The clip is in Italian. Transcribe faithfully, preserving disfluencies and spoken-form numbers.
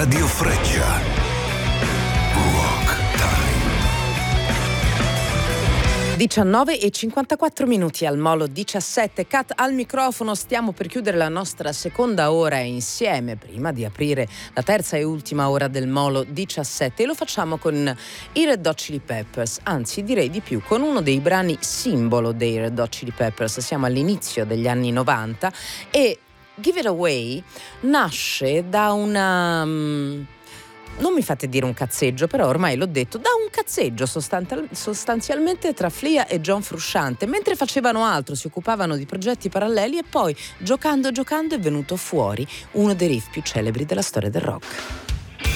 Radio Freccia. Rock Time. diciannove e cinquantaquattro minuti al Molo diciassette. Cat al microfono. Stiamo per chiudere la nostra seconda ora insieme prima di aprire la terza e ultima ora del Molo diciassette, e lo facciamo con i Red Hot Chili Peppers, anzi direi di più, con uno dei brani simbolo dei Red Hot Chili Peppers. Siamo all'inizio degli anni novanta e Give It Away nasce da una... Um, non mi fate dire un cazzeggio, però ormai l'ho detto, da un cazzeggio sostanzial- sostanzialmente tra Flea e John Frusciante, mentre facevano altro, si occupavano di progetti paralleli, e poi giocando giocando è venuto fuori uno dei riff più celebri della storia del rock.